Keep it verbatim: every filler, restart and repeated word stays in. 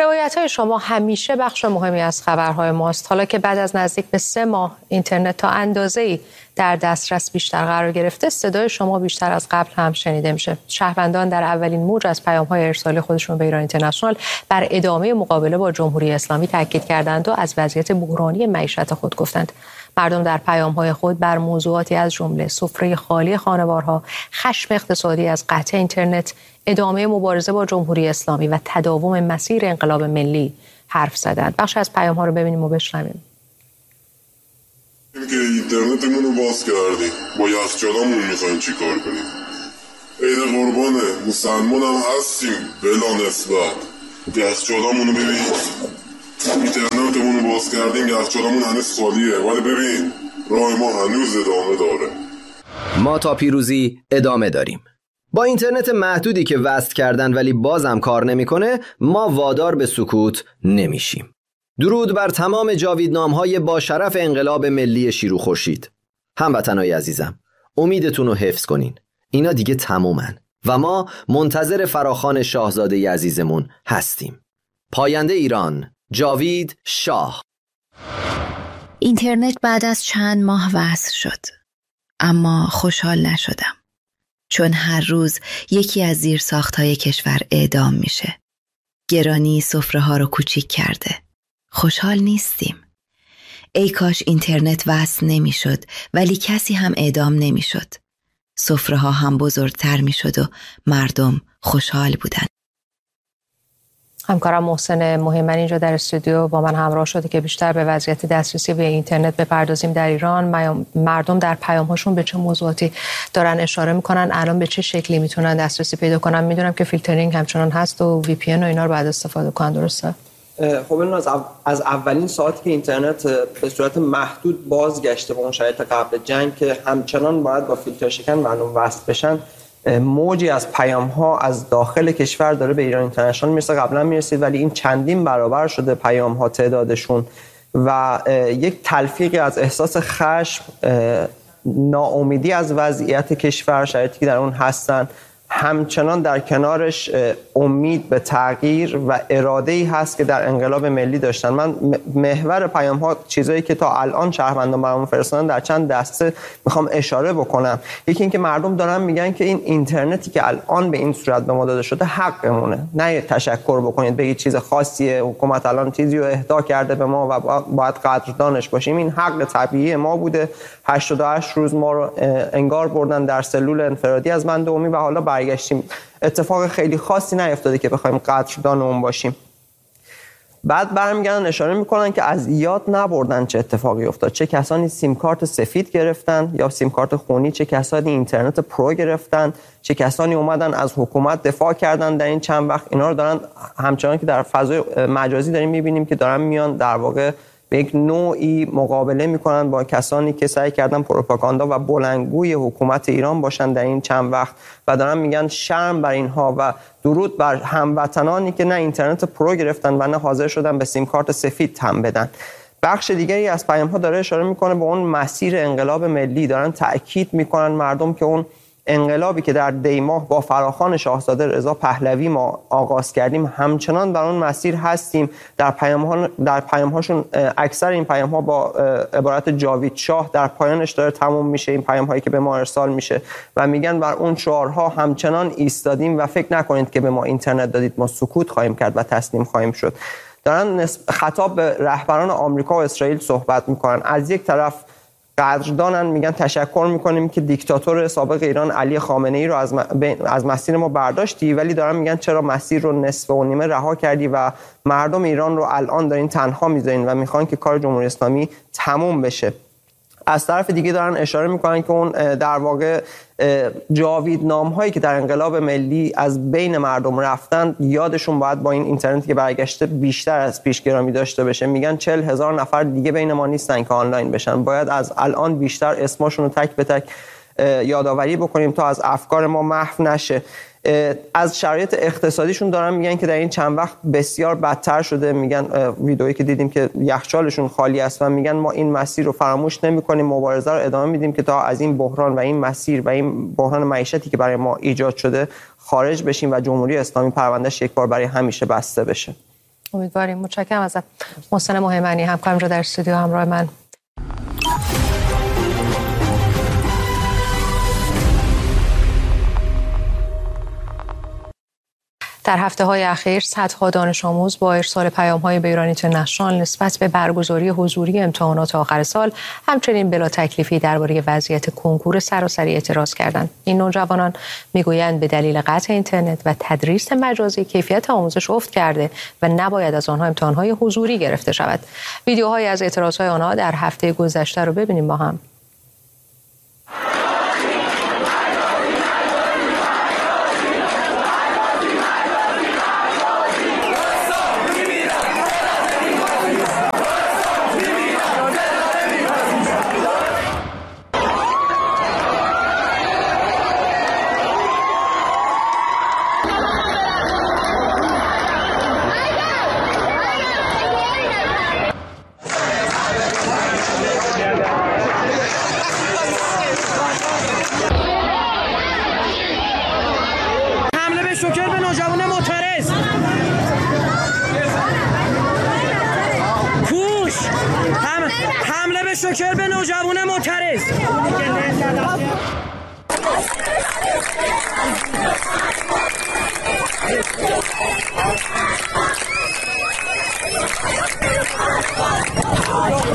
روایت‌های شما همیشه بخش مهمی از خبرهای ماست. حالا که بعد از نزدیک به سه ماه اینترنت تا اندازه‌ای در دسترس بیشتر قرار گرفته، صدای شما بیشتر از قبل هم شنیده میشه. شهروندان در اولین موج از پیام‌های ارسالی خودشون به ایران اینترنشنال بر ادامه مقابله با جمهوری اسلامی تاکید کردند و از وضعیت بحرانی معیشت خود گفتند. مردم در پیام‌های خود بر موضوعاتی از جمله سفره خالی خانوارها، خشم اقتصادی از قطع اینترنت، ادامه مبارزه با جمهوری اسلامی و تداوم مسیر انقلاب ملی حرف زدند. بخش از پیام‌ها رو ببینیم و بشنویم. اینکه اینترنتمون رو باز کردیم، با یخچالامون میخوایم چی کار کنیم؟ عید قربانه، مسلمان هم هستیم بلا نسبت. یخچالامون رو ببین، اینترنتمون رو باز کردیم، یخچالامون هنوز خالیه، ولی ببین راه ما هنوز ادامه داره. ما تا پیروزی ادامه داریم. با اینترنت محدودی که وصل کردن ولی بازم کار نمیکنه، ما وادار به سکوت نمیشیم. درود بر تمام جاویدنام‌های با شرف انقلاب ملی شیرو خورشید. هموطنای عزیزم، امیدتون رو حفظ کنین. اینا دیگه تمومن و ما منتظر فراخوان شاهزاده عزیزمون هستیم. پاینده ایران، جاوید شاه. اینترنت بعد از چند ماه وصل شد، اما خوشحال نشدم، چون هر روز یکی از زیرساخت‌های کشور اعدام میشه. گرانی سفره ها رو کوچیک کرده. خوشحال نیستیم. ای کاش اینترنت وصل نمیشد ولی کسی هم اعدام نمیشد. سفره ها هم بزرگتر میشد و مردم خوشحال بودن. همکارم محسن مهمنی اینجا در استودیو با من همراه شده که بیشتر به وضعیت دسترسی به اینترنت بپردازیم در ایران. مردم در پیام‌هاشون به چه موضوعاتی دارن اشاره میکنن، الان به چه شکلی میتونن دسترسی پیدا کنن؟ میدونم که فیلترینگ همچنان هست و وی پی ان و اینا رو باید استفاده کنن، درسته؟ خب این از, او... از اولین ساعتی که اینترنت به صورت محدود بازگشته به اون شرایط قبل جنگ که همچنان باید با فیلتر شکن مردم وصل بشن، موجی از پیام ها از داخل کشور داره به ایران اینترنشنال میرسه. قبلا میرسید ولی این چندین برابر شده پیام ها تعدادشون و یک تلفیقی از احساس خشم، ناامیدی از وضعیت کشور، شرایطی که در اون هستن، همچنان در کنارش امید به تغییر و اراده‌ای هست که در انقلاب ملی داشتن. من محور پیام ها چیزایی که تا الان شهروندان برامون فرستادن در چند دسته میخوام اشاره بکنم. یکی این که مردم دارن میگن که این اینترنتی که الان به این صورت به ما داده شده حقمونه، نه تشکر بکنید بگید چیز خاصیه، حکومت الان چیزی رو اهدا کرده به ما و باید قدردانش باشیم. این حق طبیعی ما بوده. هشتاد و هشت روز ما رو انگار بردن در سلول انفرادی از من دومی و حالا برگشتیم. اتفاق خیلی خاصی نیفتاده که بخوایم قدردان اون باشیم. بعد برمیگردن اشاره میکنن که از یاد نبردن چه اتفاقی افتاد، چه کسانی سیم کارت سفید گرفتن یا سیم کارت خونی، چه کسانی اینترنت پرو گرفتن، چه کسانی اومدن از حکومت دفاع کردن در این چند وقت. اینا رو دارن همچنان که در فضای مجازی داریم میبینیم که دارن میان در واقع به یک نوعی مقابله میکنن با کسانی که سعی کردن پروپاگاندا و بلندگوی حکومت ایران باشن در این چند وقت و دارن میگن شرم بر اینها و درود بر هموطنانی که نه اینترنت پرو گرفتن و نه حاضر شدن به سیم کارت سفید هم بدن. بخش دیگری از پیام ها داره اشاره میکنه به اون مسیر انقلاب ملی. دارن تأکید میکنن مردم که اون انقلابی که در دی ماه با فراخوان شاهزاده رضا پهلوی ما آغاز کردیم همچنان در اون مسیر هستیم. در پیام ها در پیام هاشون اکثر این پیام ها با عبارت جاوید شاه در پایانش داره تموم میشه. این پیام هایی که به ما ارسال میشه و میگن بر اون شعارها همچنان ایستادیم و فکر نکنید که به ما اینترنت دادید ما سکوت خواهیم کرد و تسلیم خواهیم شد. دارن خطاب به رهبران آمریکا و اسرائیل صحبت میکنن. از یک طرف قدردانن، میگن تشکر میکنیم که دیکتاتور سابق ایران علی خامنه ای رو از, م... از مسیر ما برداشتی، ولی دارن میگن چرا مسیر رو نصف و نیمه رها کردی و مردم ایران رو الان دارین تنها میذارین و میخوان که کار جمهوری اسلامی تموم بشه. از طرف دیگه دارن اشاره میکنن که اون در واقع جاویدنام هایی که در انقلاب ملی از بین مردم رفتن یادشون باید با این اینترنتی که برگشته بیشتر از پیش گرامی داشته بشه. میگن چهل هزار نفر دیگه بین ما نیستن که آنلاین بشن، باید از الان بیشتر اسمشون رو تک به تک یادآوری بکنیم تا از افکار ما محو نشه. از شرایط اقتصادیشون دارن میگن که در این چند وقت بسیار بدتر شده. میگن ویدئویی که دیدیم که یخچالشون خالی است و میگن ما این مسیر رو فراموش نمی‌کنیم، مبارزه رو ادامه میدیم که تا از این بحران و این مسیر و این بحران معیشتی که برای ما ایجاد شده خارج بشیم و جمهوری اسلامی پروندهش یک بار برای همیشه بسته بشه. امیدواریم. متشکرم ازت محسن مهیمنی، همکارم رو در استودیو همراه من. در هفته‌های اخیر صدها دانش آموز با ارسال پیام‌های به ایران اینترنشنال نسبت به برگزاری حضوری امتحانات آخر سال همچنین بلا تکلیفی درباره وضعیت کنکور سراسری اعتراض کردند. این نوجوانان میگویند به دلیل قطع اینترنت و تدریس مجازی کیفیت آموزش افت کرده و نباید از آنها امتحان‌های حضوری گرفته شود. ویدیوهایی از اعتراض‌های آنها در هفته گذشته رو ببینیم با هم. شوکر به نوجوان معترض، کوش هم حمله به شوکر به نوجوان معترض.